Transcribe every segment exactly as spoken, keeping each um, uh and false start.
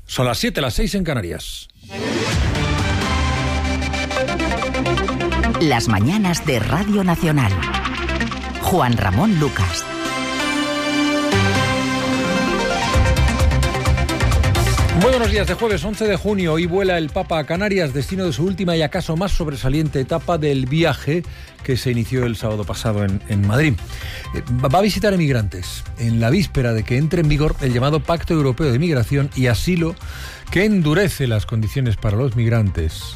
Son las siete, las seis en Canarias. Las mañanas de Radio Nacional. Juan Ramón Lucas. Muy buenos días. De jueves once de junio, hoy vuela el Papa a Canarias, destino de su última y acaso más sobresaliente etapa del viaje que se inició el sábado pasado en, en Madrid. Eh, va a visitar emigrantes en la víspera de que entre en vigor el llamado Pacto Europeo de Migración y Asilo, que endurece las condiciones para los migrantes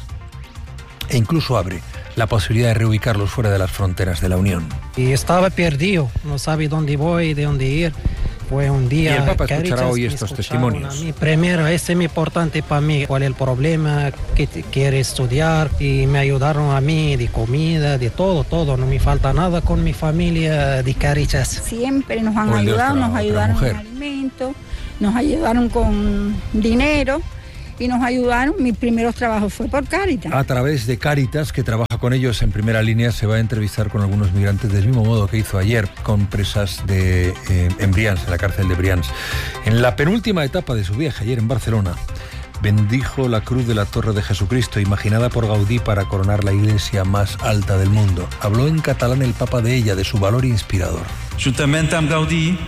e incluso abre la posibilidad de reubicarlos fuera de las fronteras de la Unión. Y estaba perdido, no sabe dónde voy, de dónde ir. Fue un día. Y el Papa escuchará Caritas, hoy estos testimonios. Mí, primero, es muy importante para mí, cuál es el problema, que quiere estudiar, y me ayudaron a mí de comida, de todo, todo, no me falta nada con mi familia de Caritas. Siempre nos han ayudado, nos ayudaron con alimentos, nos ayudaron con dinero. Y nos ayudaron, mis primeros trabajos fue por Caritas. A través de Caritas, que trabaja con ellos en primera línea, se va a entrevistar con algunos migrantes del mismo modo que hizo ayer con presas de, eh, en Brians, en la cárcel de Brians. En la penúltima etapa de su viaje ayer en Barcelona, bendijo la cruz de la Torre de Jesucristo, imaginada por Gaudí para coronar la iglesia más alta del mundo. Habló en catalán el Papa de ella, de su valor inspirador. Juntament amb Gaudí,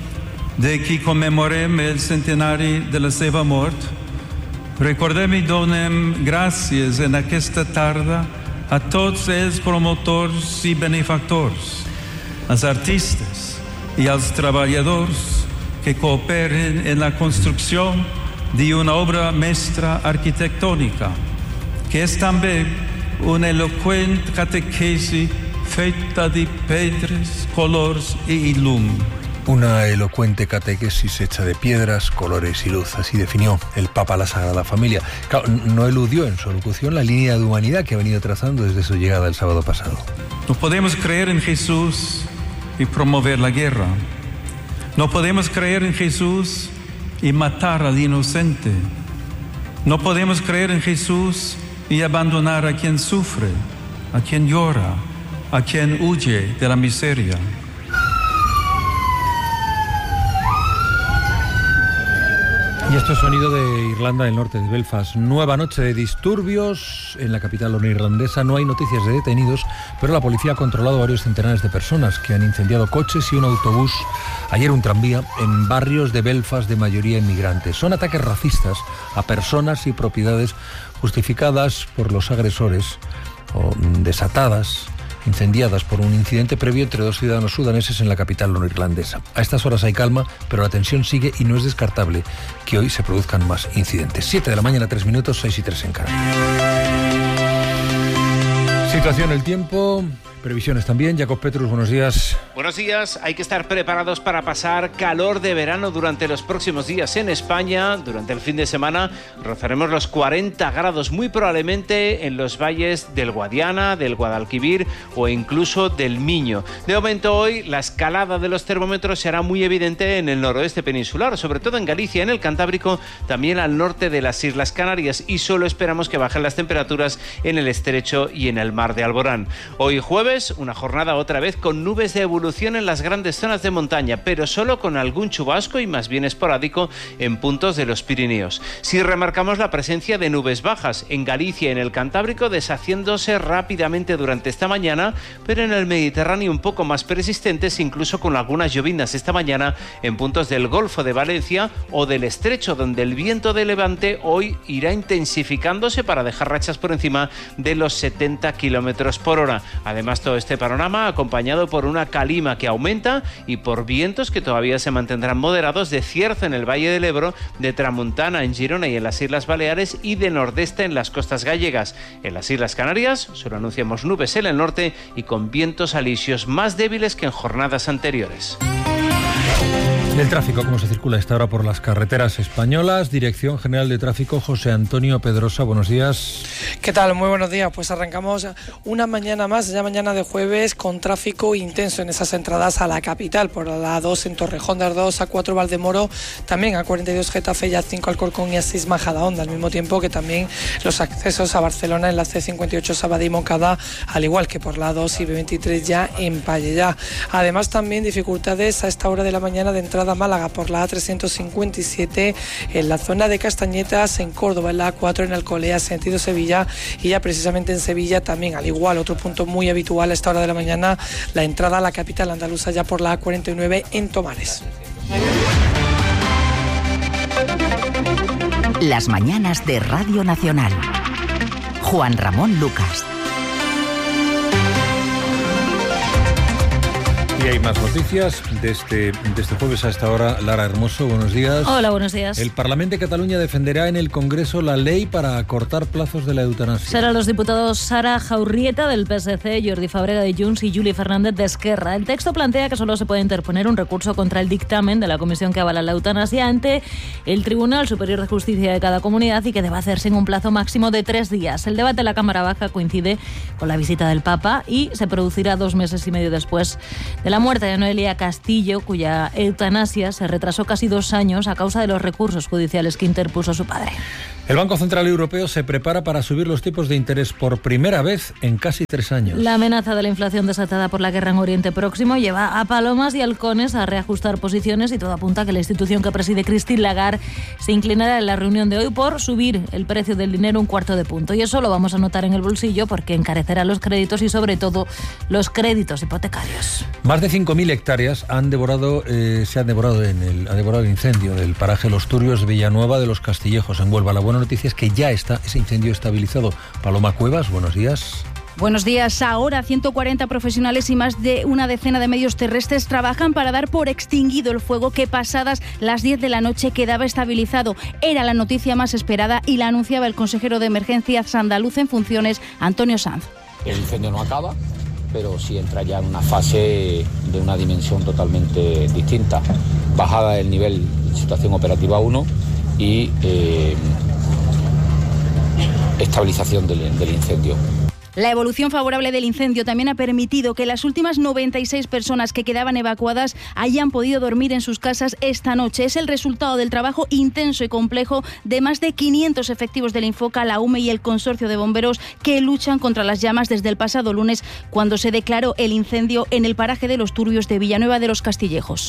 de qui commemorem el centenari de la seva mort, recordem i donem gràcies en aquesta tarda a tots els promotors i benefactors, als artistes i als treballadors que cooperen en la construcció d'una obra mestra arquitectònica, que és també una eloqüent catequesi feta de pedres, colors i llum. Una elocuente catequesis hecha de piedras, colores y luz. Así definió el Papa la Sagrada Familia. Claro, no eludió en su locución la línea de humanidad que ha venido trazando desde su llegada el sábado pasado. No podemos creer en Jesús y promover la guerra. No podemos creer en Jesús y matar al inocente. No podemos creer en Jesús y abandonar a quien sufre, a quien llora, a quien huye de la miseria. Y esto es sonido de Irlanda del Norte, de Belfast. Nueva noche de disturbios en la capital neerlandesa. No hay noticias de detenidos, pero la policía ha controlado varios centenares de personas que han incendiado coches y un autobús, ayer un tranvía, en barrios de Belfast de mayoría inmigrantes. Son ataques racistas a personas y propiedades justificadas por los agresores o desatadas, incendiadas por un incidente previo entre dos ciudadanos sudaneses en la capital neerlandesa. A estas horas hay calma, pero la tensión sigue y no es descartable que hoy se produzcan más incidentes. siete de la mañana, tres minutos, seis y tres en Canarias. Situación, el tiempo, previsiones también. Jacob Petrus, buenos días. Buenos días. Hay que estar preparados para pasar calor de verano durante los próximos días en España. Durante el fin de semana rozaremos los cuarenta grados, muy probablemente en los valles del Guadiana, del Guadalquivir o incluso del Miño. De momento hoy la escalada de los termómetros será muy evidente en el noroeste peninsular, sobre todo en Galicia, en el Cantábrico, también al norte de las Islas Canarias, y solo esperamos que bajen las temperaturas en el estrecho y en el mar de Alborán. Hoy jueves, una jornada otra vez con nubes de evolución en las grandes zonas de montaña, pero solo con algún chubasco y más bien esporádico en puntos de los Pirineos. Sí remarcamos la presencia de nubes bajas en Galicia y en el Cantábrico, deshaciéndose rápidamente durante esta mañana, pero en el Mediterráneo un poco más persistentes, incluso con algunas lloviznas esta mañana en puntos del Golfo de Valencia o del Estrecho, donde el viento de levante hoy irá intensificándose para dejar rachas por encima de los setenta kilómetros por hora. Además, todo este panorama acompañado por una calima que aumenta y por vientos que todavía se mantendrán moderados de cierzo en el Valle del Ebro, de tramuntana en Girona y en las Islas Baleares y de nordeste en las costas gallegas. En las Islas Canarias solo anunciamos nubes en el norte y con vientos alisios más débiles que en jornadas anteriores. El tráfico, ¿cómo se circula a esta hora por las carreteras españolas? Dirección General de Tráfico, José Antonio Pedrosa, buenos días. ¿Qué tal? Muy buenos días. Pues arrancamos una mañana más, ya mañana de jueves, con tráfico intenso en esas entradas a la capital, por la A dos en Torrejón de Ardoz, A cuatro Valdemoro, también A cuarenta y dos Getafe y A cinco Alcorcón y A seis Majadahonda, al mismo tiempo que también los accesos a Barcelona en la C cincuenta y ocho Sabadell y Moncada, al igual que por la A dos y B veintitrés ya en Pallejà. Además, también dificultades a esta hora de la mañana de entrada Granada-Málaga por la A trescientos cincuenta y siete, en la zona de Castañetas, en Córdoba, en la A cuatro, en Alcolea, sentido Sevilla, y ya precisamente en Sevilla también, al igual, otro punto muy habitual a esta hora de la mañana, la entrada a la capital andaluza ya por la A cuarenta y nueve en Tomares. Las mañanas de Radio Nacional. Juan Ramón Lucas. Y hay más noticias de este, de este jueves a esta hora. Lara Hermoso, buenos días. Hola, buenos días. El Parlamento de Cataluña defenderá en el Congreso la ley para acortar plazos de la eutanasia. Serán los diputados Sara Jaurrieta del P S C, Jordi Fàbrega de Junts y Juli Fernández de Esquerra. El texto plantea que solo se puede interponer un recurso contra el dictamen de la comisión que avala la eutanasia ante el Tribunal Superior de Justicia de cada comunidad y que debe hacerse en un plazo máximo de tres días. El debate en la Cámara Baja coincide con la visita del Papa y se producirá dos meses y medio después de la muerte de Noelia Castillo, cuya eutanasia se retrasó casi dos años a causa de los recursos judiciales que interpuso su padre. El Banco Central Europeo se prepara para subir los tipos de interés por primera vez en casi tres años. La amenaza de la inflación desatada por la guerra en Oriente Próximo lleva a palomas y halcones a reajustar posiciones y todo apunta a que la institución que preside Christine Lagarde se inclinará en la reunión de hoy por subir el precio del dinero un cuarto de punto. Y eso lo vamos a notar en el bolsillo porque encarecerá los créditos y sobre todo los créditos hipotecarios. Más de cinco mil hectáreas han devorado, eh, se han devorado en el, ha devorado el incendio del paraje Los Turbios de Villanueva de los Castillejos en Huelva. La buena noticia es que ya está ese incendio estabilizado. Paloma Cuevas, buenos días. Buenos días. Ahora ciento cuarenta profesionales y más de una decena de medios terrestres trabajan para dar por extinguido el fuego que pasadas las diez de la noche quedaba estabilizado. Era la noticia más esperada y la anunciaba el consejero de Emergencias andaluz en funciones, Antonio Sanz. El incendio no acaba, pero sí entra ya en una fase de una dimensión totalmente distinta. Bajada del nivel situación operativa uno y eh, estabilización del, del incendio. La evolución favorable del incendio también ha permitido que las últimas noventa y seis personas que quedaban evacuadas hayan podido dormir en sus casas esta noche. Es el resultado del trabajo intenso y complejo de más de quinientos efectivos del Infoca, la U M E y el Consorcio de Bomberos que luchan contra las llamas desde el pasado lunes cuando se declaró el incendio en el paraje de Los Turbios de Villanueva de los Castillejos.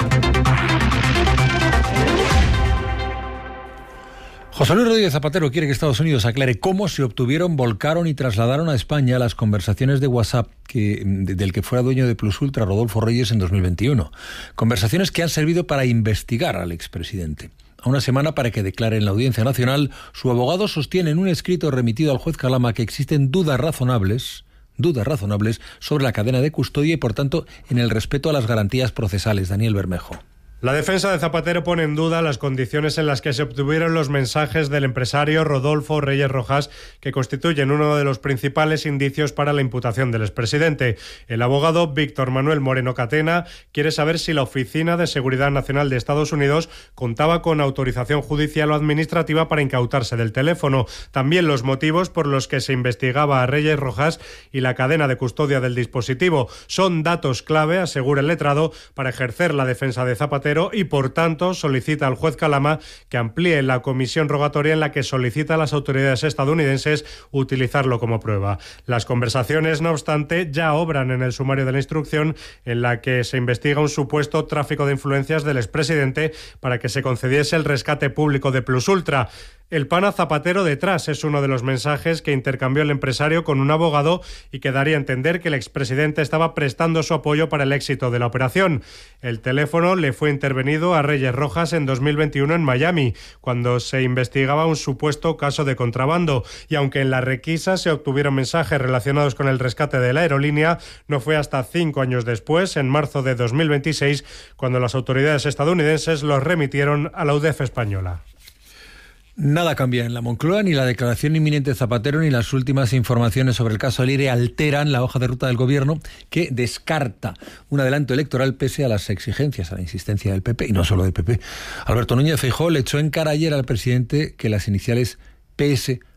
José Luis Rodríguez Zapatero quiere que Estados Unidos aclare cómo se obtuvieron, volcaron y trasladaron a España las conversaciones de WhatsApp que, del que fuera dueño de Plus Ultra, Rodolfo Reyes, en dos mil veintiuno. Conversaciones que han servido para investigar al expresidente. A una semana para que declare en la Audiencia Nacional, su abogado sostiene en un escrito remitido al juez Calama que existen dudas razonables, dudas razonables sobre la cadena de custodia y, por tanto, en el respeto a las garantías procesales. Daniel Bermejo. La defensa de Zapatero pone en duda las condiciones en las que se obtuvieron los mensajes del empresario Rodolfo Reyes Rojas, que constituyen uno de los principales indicios para la imputación del expresidente. El abogado Víctor Manuel Moreno Catena quiere saber si la Oficina de Seguridad Nacional de Estados Unidos contaba con autorización judicial o administrativa para incautarse del teléfono. También los motivos por los que se investigaba a Reyes Rojas y la cadena de custodia del dispositivo. Son datos clave, asegura el letrado, para ejercer la defensa de Zapatero y, por tanto, solicita al juez Calama que amplíe la comisión rogatoria en la que solicita a las autoridades estadounidenses utilizarlo como prueba. Las conversaciones, no obstante, ya obran en el sumario de la instrucción en la que se investiga un supuesto tráfico de influencias del expresidente para que se concediese el rescate público de Plus Ultra. El pana Zapatero detrás es uno de los mensajes que intercambió el empresario con un abogado y que daría a entender que el expresidente estaba prestando su apoyo para el éxito de la operación. El teléfono le fue intervenido a Reyes Rojas en dos mil veintiuno en Miami, cuando se investigaba un supuesto caso de contrabando, y aunque en la requisa se obtuvieron mensajes relacionados con el rescate de la aerolínea, no fue hasta cinco años después, en marzo de dos mil veintiséis, cuando las autoridades estadounidenses los remitieron a la U D E F española. Nada cambia en la Moncloa, ni la declaración inminente de Zapatero ni las últimas informaciones sobre el caso Alire alteran la hoja de ruta del gobierno, que descarta un adelanto electoral pese a las exigencias, a la insistencia del P P, y no solo del P P. Alberto Núñez Feijóo le echó en cara ayer al presidente que las iniciales P S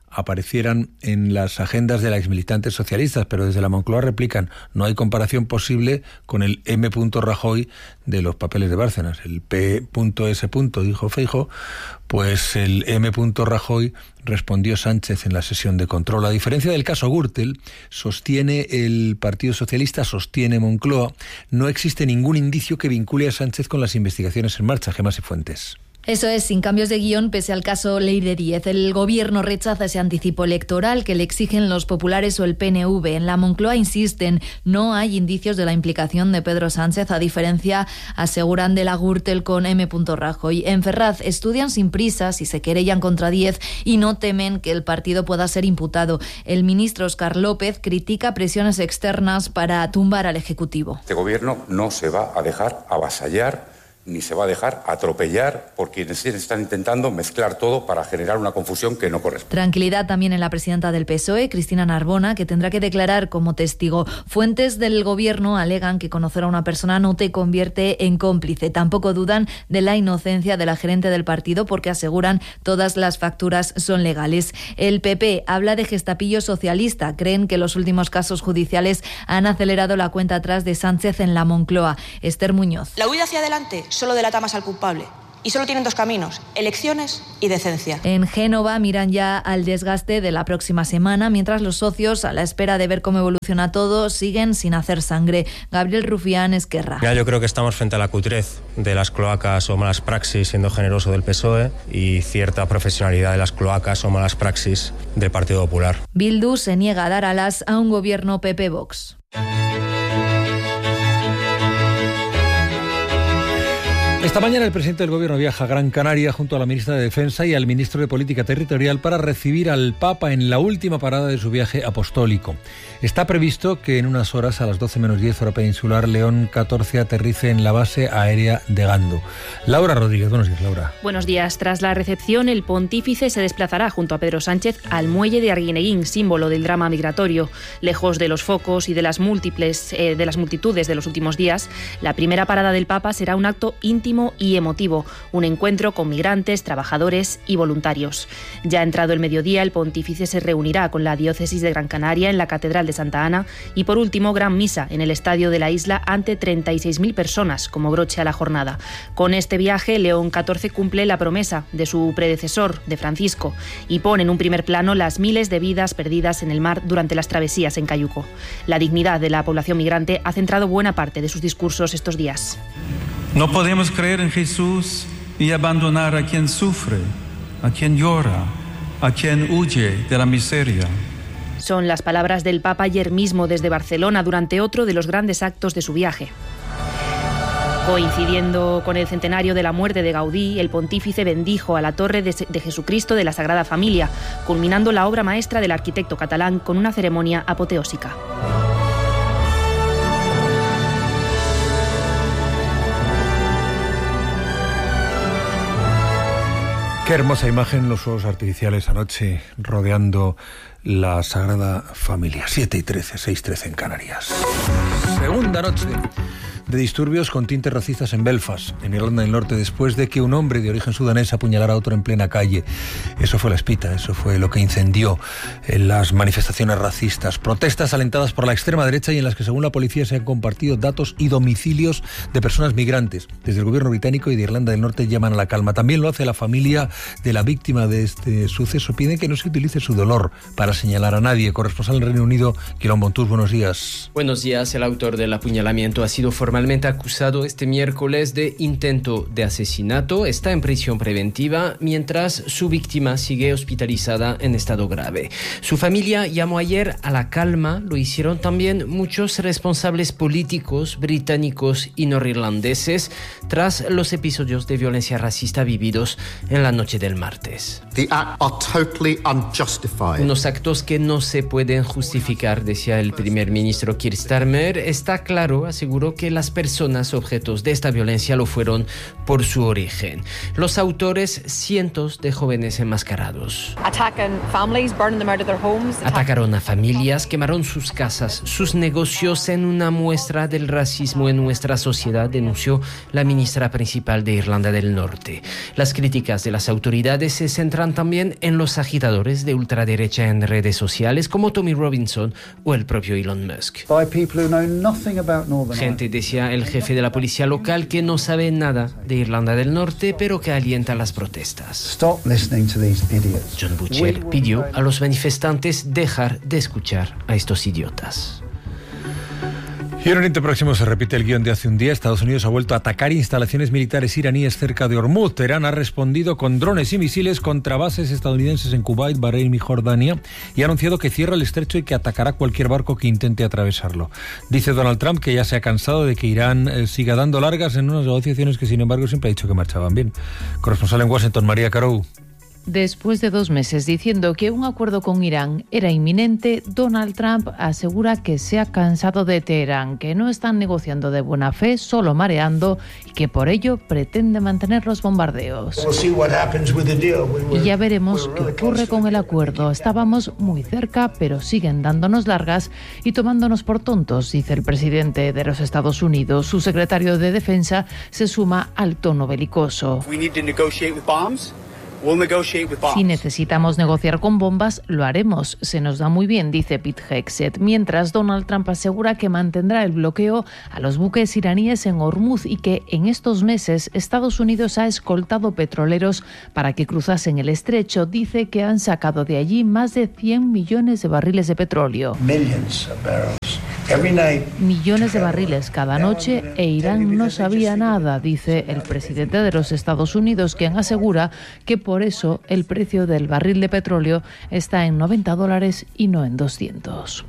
aparecieran en las agendas de las exmilitantes socialistas, pero desde la Moncloa replican, no hay comparación posible con el M. Rajoy de los papeles de Bárcenas. El P. S. dijo Feijóo, pues el M. Rajoy respondió Sánchez en la sesión de control. A diferencia del caso Gürtel, sostiene el Partido Socialista, sostiene Moncloa, no existe ningún indicio que vincule a Sánchez con las investigaciones en marcha. Gemma Sifuentes. Eso es, sin cambios de guión, pese al caso Leire Díez. El Gobierno rechaza ese anticipo electoral que le exigen los populares o el P N V. En la Moncloa insisten, no hay indicios de la implicación de Pedro Sánchez, a diferencia, aseguran, de la Gürtel con M. Rajoy. En Ferraz estudian sin prisa si se querellan contra Díez y no temen que el partido pueda ser imputado. El ministro Óscar López critica presiones externas para tumbar al Ejecutivo. Este Gobierno no se va a dejar avasallar ni se va a dejar atropellar por quienes están intentando mezclar todo para generar una confusión que no corresponde. Tranquilidad también en la presidenta del P S O E, Cristina Narbona, que tendrá que declarar como testigo. Fuentes del Gobierno alegan que conocer a una persona no te convierte en cómplice. Tampoco dudan de la inocencia de la gerente del partido, porque aseguran todas las facturas son legales. El P P habla de gestapillo socialista. Creen que los últimos casos judiciales han acelerado la cuenta atrás de Sánchez en la Moncloa. Esther Muñoz. La huida hacia adelante solo delata más al culpable. Y solo tienen dos caminos, elecciones y decencia. En Génova miran ya al desgaste de la próxima semana, mientras los socios, a la espera de ver cómo evoluciona todo, siguen sin hacer sangre. Gabriel Rufián, Esquerra. Ya, yo creo que estamos frente a la cutrez de las cloacas o malas praxis, siendo generoso, del P S O E, y cierta profesionalidad de las cloacas o malas praxis del Partido Popular. Bildu se niega a dar alas a un gobierno P P-Vox. Esta mañana el presidente del Gobierno viaja a Gran Canaria junto a la ministra de Defensa y al ministro de Política Territorial para recibir al Papa en la última parada de su viaje apostólico. Está previsto que en unas horas, a las doce menos diez hora peninsular, León catorce aterrice en la base aérea de Gando. Laura Rodríguez, buenos días, Laura. Buenos días. Tras la recepción, el pontífice se desplazará junto a Pedro Sánchez al muelle de Arguineguín, símbolo del drama migratorio. Lejos de los focos y de las múltiples eh, de las multitudes de los últimos días, la primera parada del Papa será un acto íntimo y emotivo, un encuentro con migrantes, trabajadores y voluntarios. Ya entrado el mediodía, el pontífice se reunirá con la diócesis de Gran Canaria en la Catedral de Santa Ana y, por último, gran misa en el estadio de la isla ante treinta y seis mil personas como broche a la jornada. Con este viaje, León catorce cumple la promesa de su predecesor, de Francisco, y pone en un primer plano las miles de vidas perdidas en el mar durante las travesías en Cayuco. La dignidad de la población migrante ha centrado buena parte de sus discursos estos días. No podemos creer en Jesús y abandonar a quien sufre, a quien llora, a quien huye de la miseria. Son las palabras del Papa ayer mismo desde Barcelona durante otro de los grandes actos de su viaje. Coincidiendo con el centenario de la muerte de Gaudí, el pontífice bendijo a la Torre de, de Jesucristo de la Sagrada Familia, culminando la obra maestra del arquitecto catalán con una ceremonia apoteósica. Qué hermosa imagen, los fuegos artificiales anoche rodeando la Sagrada Familia. siete y trece, seis y trece en Canarias. Segunda noche de disturbios con tintes racistas en Belfast, en Irlanda del Norte, después de que un hombre de origen sudanés apuñalara a otro en plena calle. Eso fue la espita, eso fue lo que incendió en las manifestaciones racistas. Protestas alentadas por la extrema derecha y en las que, según la policía, se han compartido datos y domicilios de personas migrantes. Desde el gobierno británico y de Irlanda del Norte llaman a la calma. También lo hace la familia de la víctima de este suceso. Piden que no se utilice su dolor para señalar a nadie. Corresponsal en Reino Unido, Quirón Montús, buenos días. Buenos días. El autor del apuñalamiento ha sido formalmente acusado este miércoles de intento de asesinato. Está en prisión preventiva mientras su víctima sigue hospitalizada en estado grave. Su familia llamó ayer a la calma. Lo hicieron también muchos responsables políticos británicos y norirlandeses tras los episodios de violencia racista vividos en la noche del martes. The act are totally unjustified. Unos actos que no se pueden justificar, decía el primer ministro Keir Starmer. Está claro, aseguró, que las las personas objetos de esta violencia lo fueron por su origen. Los autores, cientos de jóvenes enmascarados. Atacaron a familias, quemaron sus casas, sus negocios en una muestra del racismo en nuestra sociedad, denunció la ministra principal de Irlanda del Norte. Las críticas de las autoridades se centran también en los agitadores de ultraderecha en redes sociales como Tommy Robinson o el propio Elon Musk. Gente, decía el jefe de la policía local, que no sabe nada de Irlanda del Norte, pero que alienta las protestas. John Butcher pidió a los manifestantes dejar de escuchar a estos idiotas. Y en Oriente Próximo se repite el guión de hace un día. Estados Unidos ha vuelto a atacar instalaciones militares iraníes cerca de Hormuz. Teherán ha respondido con drones y misiles contra bases estadounidenses en Kuwait, Bahrein y Jordania y ha anunciado que cierra el estrecho y que atacará cualquier barco que intente atravesarlo. Dice Donald Trump que ya se ha cansado de que Irán eh, siga dando largas en unas negociaciones que, sin embargo, siempre ha dicho que marchaban bien. Corresponsal en Washington, María Carou. Después de dos meses diciendo que un acuerdo con Irán era inminente, Donald Trump asegura que se ha cansado de Teherán, que no están negociando de buena fe, solo mareando, y que por ello pretende mantener los bombardeos. Y ya veremos qué ocurre con el acuerdo. Estábamos muy cerca, pero siguen dándonos largas y tomándonos por tontos, dice el presidente de los Estados Unidos. Su secretario de Defensa se suma al tono belicoso. Si necesitamos negociar con bombas, lo haremos. Se nos da muy bien, dice Pete Hegseth. Mientras, Donald Trump asegura que mantendrá el bloqueo a los buques iraníes en Hormuz y que en estos meses Estados Unidos ha escoltado petroleros para que cruzasen el estrecho. Dice que han sacado de allí más de cien millones de barriles de petróleo. Millones de barriles cada noche e Irán no sabía nada, dice el presidente de los Estados Unidos, quien asegura que por eso el precio del barril de petróleo está en noventa dólares y no en doscientos.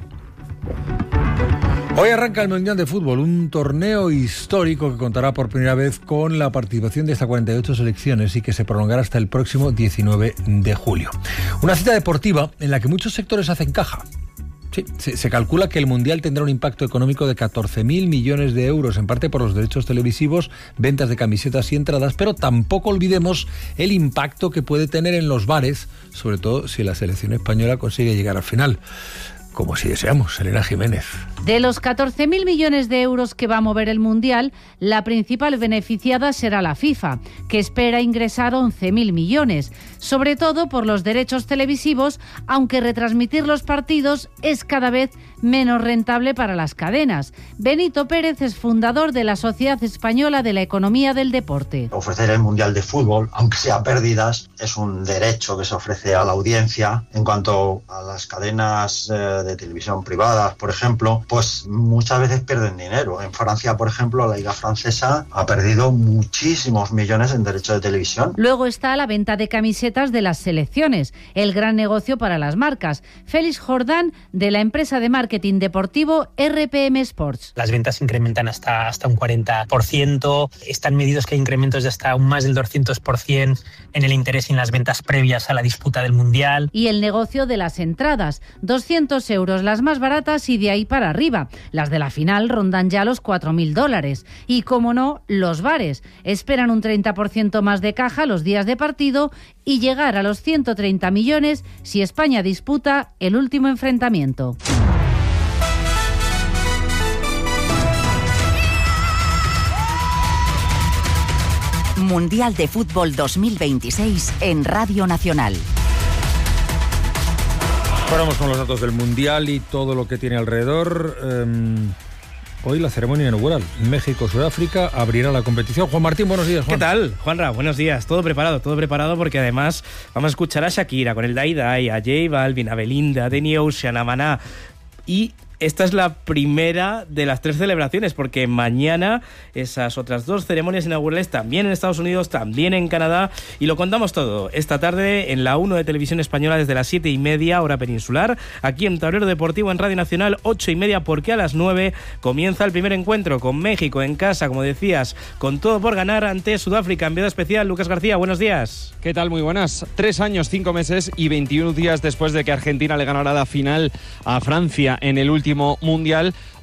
Hoy arranca el Mundial de Fútbol, un torneo histórico que contará por primera vez con la participación de hasta cuarenta y ocho selecciones y que se prolongará hasta el próximo diecinueve de julio. Una cita deportiva en la que muchos sectores hacen caja. Sí, se, se calcula que el Mundial tendrá un impacto económico de catorce mil millones de euros, en parte por los derechos televisivos, ventas de camisetas y entradas, pero tampoco olvidemos el impacto que puede tener en los bares, sobre todo si la selección española consigue llegar al final. Como si deseamos, Elena Jiménez. De los catorce mil millones de euros que va a mover el Mundial, la principal beneficiada será la FIFA, que espera ingresar once mil millones, sobre todo por los derechos televisivos, aunque retransmitir los partidos es cada vez menos rentable para las cadenas. Benito Pérez es fundador de la Sociedad Española de la Economía del Deporte. Ofrecer el Mundial de Fútbol, aunque sea pérdidas, es un derecho que se ofrece a la audiencia. En cuanto a las cadenas eh, de televisión privadas, por ejemplo, pues muchas veces pierden dinero. En Francia, por ejemplo, la Liga Francesa ha perdido muchísimos millones en derechos de televisión. Luego está la venta de camisetas de las selecciones, el gran negocio para las marcas. Félix Jordán, de la empresa de marketing deportivo R P M Sports. Las ventas incrementan hasta, hasta un cuarenta por ciento. Están medidos que hay incrementos de hasta un más del doscientos por ciento en el interés y en las ventas previas a la disputa del Mundial. Y el negocio de las entradas, doscientos euros las más baratas y de ahí para arriba. Las de la final rondan ya los cuatro mil dólares. Y como no, los bares esperan un treinta por ciento más de caja los días de partido y llegar a los ciento treinta millones si España disputa el último enfrentamiento. Mundial de Fútbol dos mil veintiséis en Radio Nacional. Ahora vamos con los datos del Mundial y todo lo que tiene alrededor. Eh, hoy la ceremonia inaugural. México-Sudáfrica abrirá la competición. Juan Martín, buenos días, Juan. ¿Qué tal, Juanra? Buenos días. Todo preparado, todo preparado porque además vamos a escuchar a Shakira con el Dai Dai, a J Balvin, a Belinda, a Danny Ocean, a Maná y... Esta es la primera de las tres celebraciones, porque mañana esas otras dos ceremonias inaugurales también en Estados Unidos, también en Canadá, y lo contamos todo esta tarde en la uno de Televisión Española desde las siete y media, hora peninsular, aquí en Tablero Deportivo en Radio Nacional, ocho y media, porque a las nueve comienza el primer encuentro con México en casa, como decías, con todo por ganar ante Sudáfrica. Enviado especial, Lucas García, buenos días. ¿Qué tal? Muy buenas. Tres años, cinco meses y veintiún días después de que Argentina le ganara la final a Francia en el último Mundial.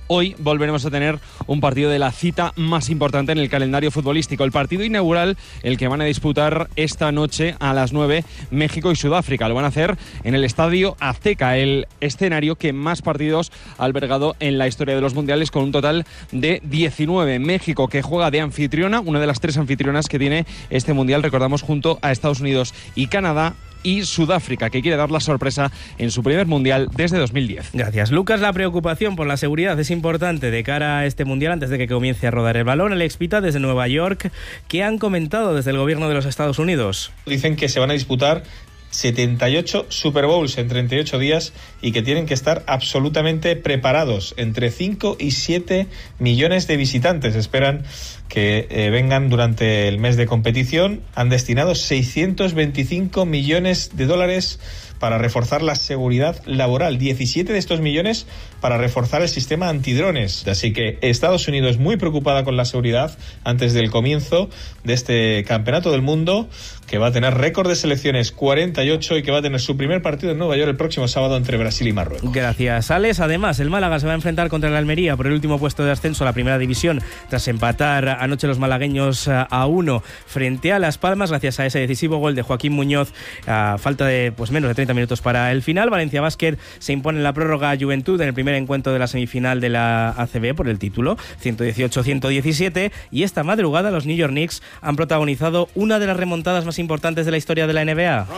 hoy volveremos a tener un partido de la cita más importante en el calendario futbolístico. El partido inaugural, el que van a disputar esta noche a las nueve México y Sudáfrica. Lo van a hacer en el Estadio Azteca, el escenario que más partidos ha albergado en la historia de los mundiales, con un total de diecinueve. México, que juega de anfitriona, una de las tres anfitrionas que tiene este mundial, recordamos, junto a Estados Unidos y Canadá, y Sudáfrica, que quiere dar la sorpresa en su primer mundial desde dos mil diez. Gracias, Lucas. La preocupación por la seguridad es importante de cara a este mundial antes de que comience a rodar el balón. El expita desde Nueva York, ¿qué han comentado desde el gobierno de los Estados Unidos? Dicen que se van a disputar setenta y ocho Super Bowls en treinta y ocho días y que tienen que estar absolutamente preparados. Entre cinco y siete millones de visitantes esperan que eh, vengan durante el mes de competición. Han destinado seiscientos veinticinco millones de dólares para reforzar la seguridad laboral, diecisiete de estos millones para reforzar el sistema antidrones. Así que Estados Unidos muy preocupada con la seguridad antes del comienzo de este campeonato del mundo, que va a tener récord de selecciones, cuarenta y ocho, y que va a tener su primer partido en Nueva York el próximo sábado entre Brasil y Marruecos. Gracias, Alex. Además, el Málaga se va a enfrentar contra el Almería por el último puesto de ascenso a la primera división, tras empatar anoche los malagueños a uno frente a Las Palmas, gracias a ese decisivo gol de Joaquín Muñoz a falta de pues menos de treinta minutos para el final. Valencia Basket se impone en la prórroga a Juventud en el primer encuentro de la semifinal de la A C B por el título, ciento dieciocho a ciento diecisiete, y esta madrugada los New York Knicks han protagonizado una de las remontadas más importantes de la historia de la N B A.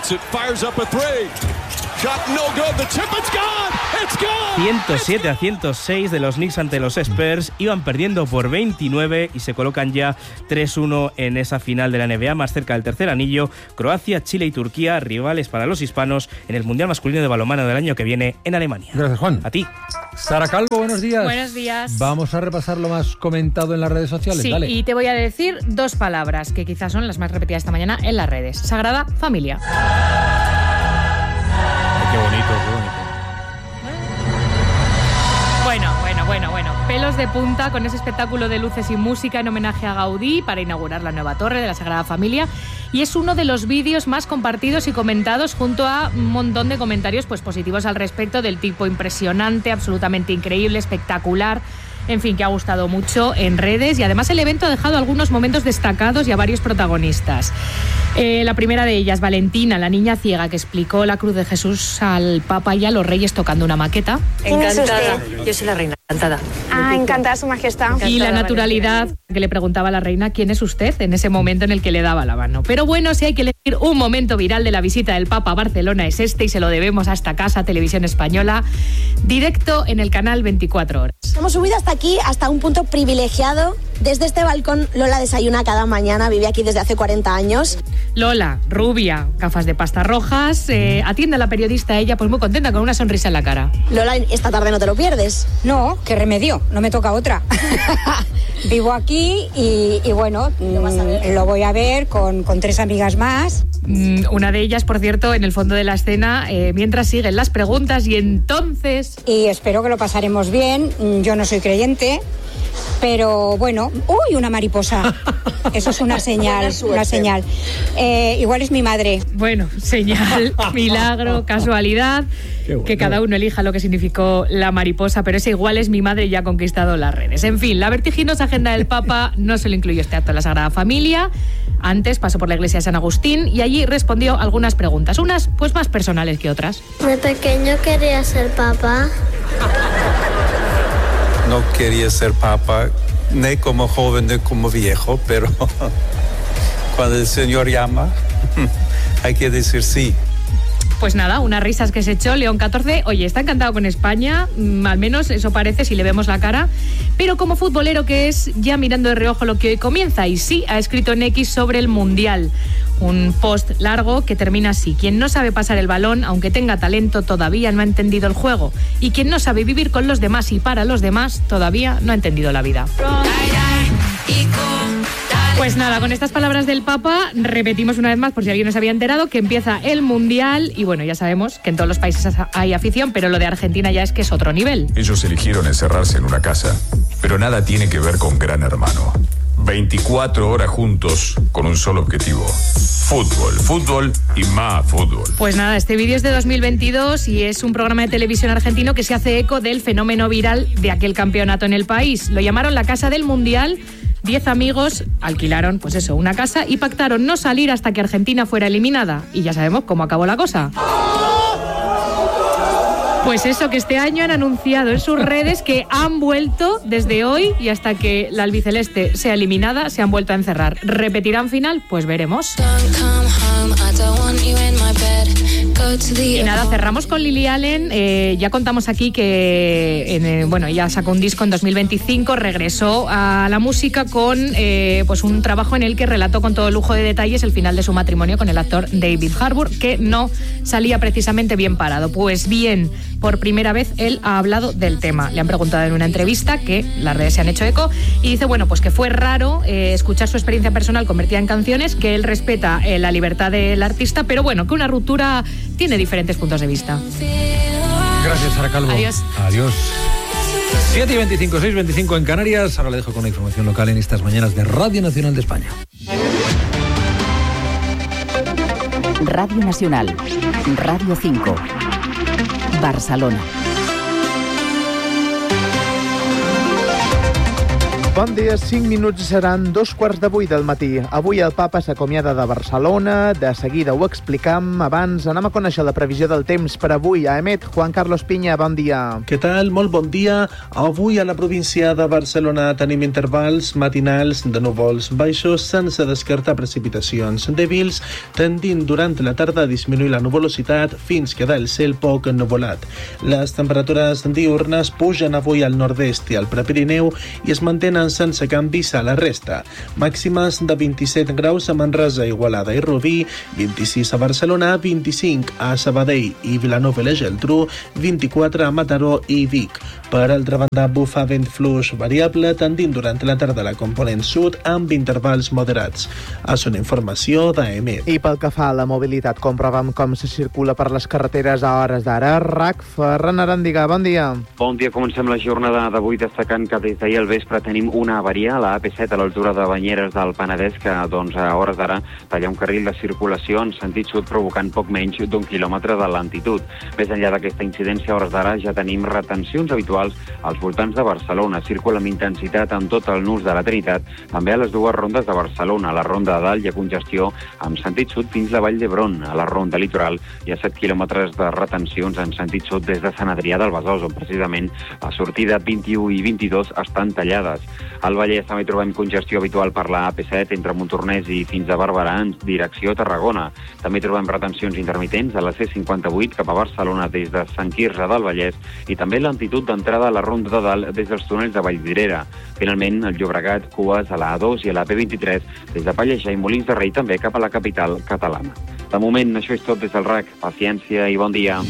ciento siete a ciento seis de los Knicks ante los Spurs, iban perdiendo por veintinueve y se colocan ya tres uno en esa final de la N B A, más cerca del tercer anillo. Croacia, Chile y Turquía, rivales para los hispanos en el Mundial Masculino de Balonmano del año que viene en Alemania. Gracias, Juan. A ti. Sara Calvo, buenos días. Buenos días. Vamos a repasar lo más comentado en las redes sociales. Sí, Dale. Y te voy a decir dos palabras que quizás son las más repetidas esta mañana en las redes. Sagrada Familia. Qué bonito, qué bonito. Bueno, bueno, bueno, bueno. Pelos de punta con ese espectáculo de luces y música en homenaje a Gaudí para inaugurar la nueva torre de la Sagrada Familia. Y es uno de los vídeos más compartidos y comentados, junto a un montón de comentarios pues positivos al respecto, del tipo impresionante, absolutamente increíble, espectacular. En fin, que ha gustado mucho en redes, y además el evento ha dejado algunos momentos destacados y a varios protagonistas. Eh, la primera de ellas, Valentina, la niña ciega que explicó la cruz de Jesús al Papa y a los Reyes tocando una maqueta. Encantada. Yo soy la reina, encantada. Ah, encantada, Su Majestad. Y la naturalidad que le preguntaba a la reina quién es usted en ese momento en el que le daba la mano. Pero bueno, si hay que elegir un momento viral de la visita del Papa a Barcelona es este, y se lo debemos a esta casa, Televisión Española, directo en el canal veinticuatro horas. Hemos subido hasta aquí, hasta un punto privilegiado. Desde este balcón Lola desayuna cada mañana, vive aquí desde hace cuarenta años. Lola, rubia, gafas de pasta rojas, eh, atiende a la periodista, ella pues muy contenta, con una sonrisa en la cara. Lola, esta tarde no te lo pierdes. No, qué remedio, no me toca otra. Vivo aquí y, y bueno, ¿Lo, vas a ver? lo voy a ver con, con tres amigas más. Mm, una de ellas, por cierto, en el fondo de la escena, eh, mientras siguen las preguntas, y entonces... Y espero que lo pasaremos bien, yo no soy creyente, pero bueno, ¡uy, una mariposa! Eso es una señal, una señal. Eh, igual es mi madre. Bueno, señal, milagro, casualidad, bueno. Que cada uno elija lo que significó la mariposa, pero ese igual es mi madre ya ha conquistado las redes. En fin, la vertiginosa agenda del Papa no solo incluyó este acto en la Sagrada Familia. Antes pasó por la iglesia de San Agustín y allí respondió algunas preguntas, unas pues más personales que otras. De pequeño quería ser papa. No quería ser papa, ni como joven ni como viejo, pero cuando el Señor llama, hay que decir sí. Pues nada, unas risas que se echó León catorce. Oye, está encantado con España, al menos eso parece si le vemos la cara, pero como futbolero que es, ya mirando de reojo lo que hoy comienza, y sí, ha escrito en X sobre el Mundial. Un post largo que termina así: quien no sabe pasar el balón, aunque tenga talento, todavía no ha entendido el juego. Y quien no sabe vivir con los demás y para los demás, todavía no ha entendido la vida. Pues nada, con estas palabras del Papa repetimos una vez más, por si alguien no se había enterado, que empieza el Mundial. Y bueno, ya sabemos que en todos los países hay afición, pero lo de Argentina ya es que es otro nivel. Ellos eligieron encerrarse en una casa, pero nada tiene que ver con Gran Hermano. veinticuatro horas juntos con un solo objetivo. Fútbol, fútbol y más fútbol. Pues nada, este vídeo es de dos mil veintidós y es un programa de televisión argentino que se hace eco del fenómeno viral de aquel campeonato en el país. Lo llamaron La Casa del Mundial. Diez amigos alquilaron, pues eso, una casa y pactaron no salir hasta que Argentina fuera eliminada. Y ya sabemos cómo acabó la cosa. Pues eso, que este año han anunciado en sus redes que han vuelto desde hoy y hasta que la albiceleste sea eliminada, se han vuelto a encerrar. ¿Repetirán final? Pues veremos. Y nada, cerramos con Lily Allen. Eh, ya contamos aquí que en, eh, bueno, ella sacó un disco en dos mil veinticinco, regresó a la música con eh, pues un trabajo en el que relató con todo lujo de detalles el final de su matrimonio con el actor David Harbour, que no salía precisamente bien parado. Pues bien, por primera vez él ha hablado del tema. Le han preguntado en una entrevista, que las redes se han hecho eco, y dice, bueno, pues que fue raro eh, escuchar su experiencia personal convertida en canciones, que él respeta eh, la libertad del artista, pero bueno, que una ruptura tiene diferentes puntos de vista. Gracias, Sara Calvo. Adiós. Adiós. siete y veinticinco, seis y veinticinco en Canarias. Ahora le dejo con la información local en estas mañanas de Radio Nacional de España. Radio Nacional, Radio cinco, Barcelona. Bon dia, cinc minuts seran dos quarts de vuit del matí. Avui el papa s'acomiada de Barcelona, de seguida ho explicam. Abans anem a conèixer la previsió del temps per avui. A Emet, Juan Carlos Piña, bon dia. Què tal? Molt bon dia. Avui a la província de Barcelona tenim intervals matinals de núvols baixos sense descartar precipitacions dèbils, tendint durant la tarda a disminuir la nuvolositat fins quedar el cel poc ennuvolat. Les temperatures diurnes pugen avui al nord-est i al Prepirineu i es mantenen sense canvis a la resta. Màximes de vint-i-set graus a Manresa, Igualada i Rubí, vint-i-sis a Barcelona, vint-i-cinc a Sabadell i Vilanova i la Geltrú, vint-i-quatre a Mataró i Vic. Per altra banda, bufa vent fluix variable tendint durant la tarda a la component sud amb intervals moderats. És una informació d'A M E. I pel que fa a la mobilitat, comprovem com se circula per les carreteres a hores d'ara. R A C, Ferran Arandiga, bon dia. Bon dia, comencem la jornada d'avui destacant que des d'ahir al vespre tenim una avaria a la A P set a l'altura de Banyeres del Penedès que doncs, a hores d'ara talla un carril de circulació en sentit sud provocant poc menys d'un quilòmetre de lentitud. Més enllà d'aquesta incidència, a hores d'ara ja tenim retencions habituals als voltants de Barcelona. Circula amb intensitat amb tot el nus de la Trinitat, també a les dues rondes de Barcelona. A la ronda de dalt hi ha congestió amb sentit sud fins la Vall d'Hebron. A la ronda litoral hi ha set quilòmetres de retencions en sentit sud des de Sant Adrià del Besòs, on precisament la sortida vint-i-u i vint-i-dos estan tallades. Al Vallès també trobem congestió habitual per la A P set entre Montornès i fins a Barberà en direcció a Tarragona. També trobem retencions intermitents a la C cinquanta-vuit cap a Barcelona des de Sant Quirze del Vallès i també lentitud d'entrada a la ronda de dalt des dels túnels de Vallvidrera. Finalment, el Llobregat, cues a la A dos i a la P vint-i-tres des de Pallejà i Molins de Rei també cap a la capital catalana. De moment, això és tot des del R A C. Paciència i bon dia.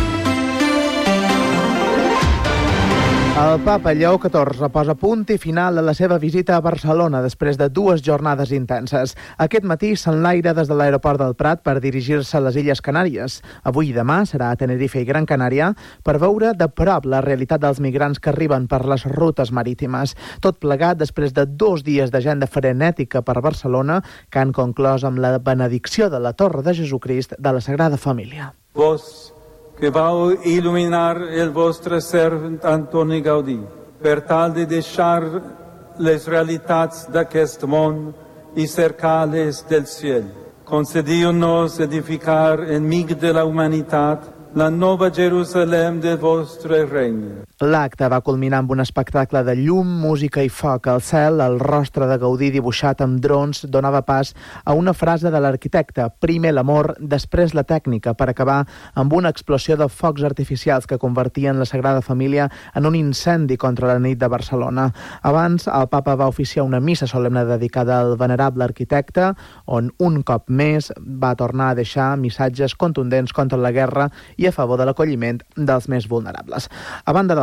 El papa Lleó catorze posa punt i final a la seva visita a Barcelona després de dues jornades intenses. Aquest matí s'enlaira des de l'aeroport del Prat per dirigir-se a les Illes Canàries. Avui i demà serà a Tenerife i Gran Canària per veure de prop la realitat dels migrants que arriben per les rutes marítimes. Tot plegat després de dos dies d'agenda frenètica per Barcelona que han conclòs amb la benedicció de la Torre de Jesucrist de la Sagrada Família. Vos que vau il·luminar el vostre servent Antoni Gaudí per tal de deixar les realitats d'aquest món i cercar-les del ciel. Concediu-nos edificar enmig de la humanitat la nova Jerusalem del vostre regne. L'acte va culminar amb un espectacle de llum, música i foc al cel. El rostre de Gaudí dibuixat amb drons donava pas a una frase de l'arquitecte: primer l'amor, després la tècnica, per acabar amb una explosió de focs artificials que convertien la Sagrada Família en un incendi contra la nit de Barcelona. Abans, el papa va oficiar una missa solemne dedicada al venerable arquitecte, on un cop més va tornar a deixar missatges contundents contra la guerra i a favor de l'acolliment dels més vulnerables. A banda del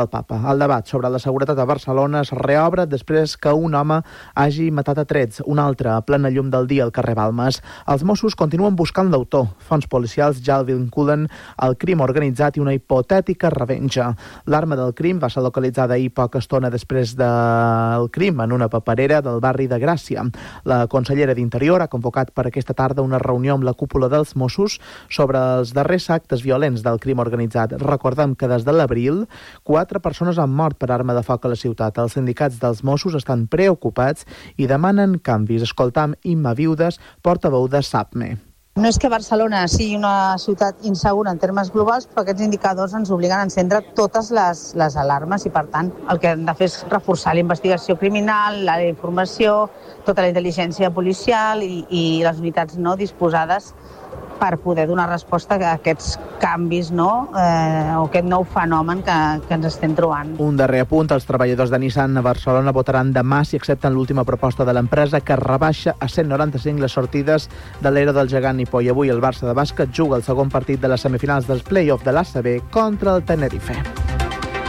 Papa. El debat sobre la seguretat a Barcelona es reobre després que un home hagi matat a trets, un altre a plena llum del dia al carrer Balmes. Els Mossos continuen buscant l'autor. Fonts policials ja el vinculen al crim organitzat i una hipotètica revenja. L'arma del crim va ser localitzada ahir poca estona després del crim en una paperera del barri de Gràcia. La consellera d'Interior ha convocat per aquesta tarda una reunió amb la cúpula dels Mossos sobre els darrers actes violents del crim organitzat. Recordem que des de l'abril, quatre persones han mort per arma de foc a la ciutat. Els sindicats dels Mossos estan preocupats i demanen canvis. Escoltam Imma Viudes, portaveu de SAPME. No és que Barcelona sigui una ciutat insegura en termes globals, però aquests indicadors ens obliguen a encendre totes les, les alarmes i, per tant, el que hem de fer és reforçar la investigació criminal, la informació, tota la intel·ligència policial i, i les unitats no disposades per poder donar resposta a aquests canvis, no? Eh, o aquest nou fenomen que, que ens estem trobant. Un darrer apunt, els treballadors de Nissan a Barcelona votaran demà si accepten l'última proposta de l'empresa que rebaixa a cent noranta-cinc les sortides de l'era del gegant nipó. I avui el Barça de bàsquet juga el segon partit de les semifinals dels play-off de l'A C B contra el Tenerife.